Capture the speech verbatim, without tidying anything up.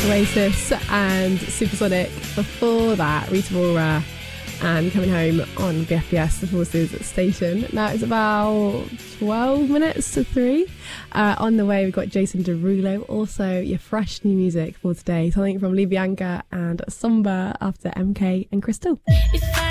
Oasis and Supersonic. Before that, Rita Ora and Coming Home on B F B S, the Forces station. Now it's about twelve minutes to three. Uh, on the way, we've got Jason Derulo. Also, your fresh new music for today. Something from Lee Bianca and Somber after M K and Crystal.